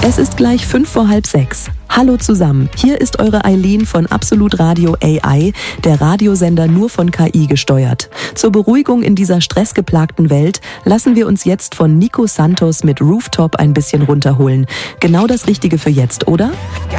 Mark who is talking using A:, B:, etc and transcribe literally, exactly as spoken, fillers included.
A: Es ist gleich fünf vor halb sechs. Hallo zusammen, hier ist eure Eileen von Absolut Radio A I, der Radiosender nur von K I gesteuert. Zur Beruhigung in dieser stressgeplagten Welt lassen wir uns jetzt von Nico Santos mit Rooftop ein bisschen runterholen. Genau das Richtige für jetzt, oder?